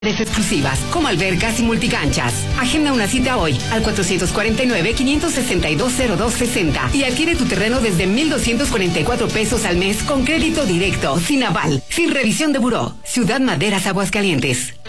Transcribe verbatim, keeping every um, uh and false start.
exclusivas, como albercas y multicanchas. Agenda una cita hoy al cuatrocientos cuarenta y nueve, quinientos sesenta y dos, cero dos sesenta y adquiere tu terreno desde mil doscientos cuarenta y cuatro pesos al mes con crédito directo, sin aval, sin revisión de buró. Ciudad Maderas, Aguascalientes.